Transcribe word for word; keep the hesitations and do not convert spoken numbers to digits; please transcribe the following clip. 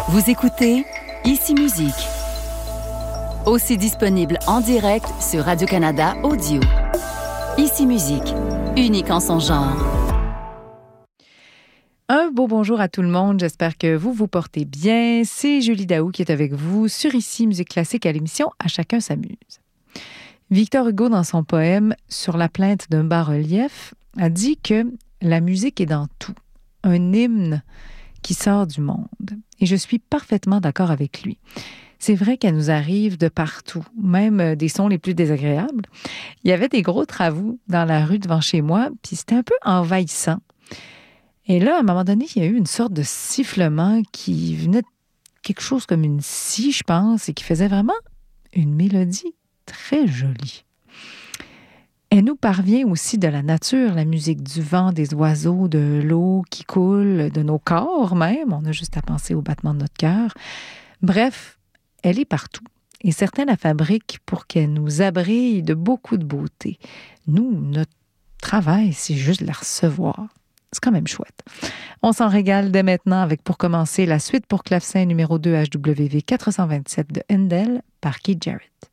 Vous écoutez Ici Musique. Aussi disponible en direct sur Radio-Canada Audio. Ici Musique, unique en son genre. Un beau bonjour à tout le monde. J'espère que vous vous portez bien. C'est Julie Daou qui est avec vous sur Ici Musique classique à l'émission À chacun s'amuse. Victor Hugo, dans son poème Sur la plainte d'un bas-relief, a dit que la musique est dans tout, un hymne qui sort du monde. Et je suis parfaitement d'accord avec lui. C'est vrai qu'elle nous arrive de partout, même des sons les plus désagréables. Il y avait des gros travaux dans la rue devant chez moi, puis c'était un peu envahissant. Et là, à un moment donné, il y a eu une sorte de sifflement qui venait de quelque chose comme une scie, je pense, et qui faisait vraiment une mélodie très jolie. Elle nous parvient aussi de la nature, la musique du vent, des oiseaux, de l'eau qui coule, de nos corps même. On a juste à penser au battement de notre cœur. Bref, elle est partout. Et certains la fabriquent pour qu'elle nous abrille de beaucoup de beauté. Nous, notre travail, c'est juste de la recevoir. C'est quand même chouette. On s'en régale dès maintenant avec, pour commencer, la suite pour clavecin numéro deux H W V quatre cent vingt-sept de Handel par Keith Jarrett.